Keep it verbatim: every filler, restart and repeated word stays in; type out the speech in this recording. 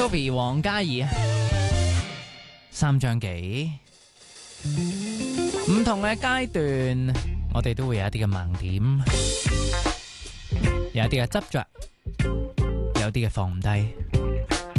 Sophie 黃嘉怡三張幾，唔同嘅階段，我哋都會有一啲嘅盲點，有一啲嘅執着，有啲嘅放唔低。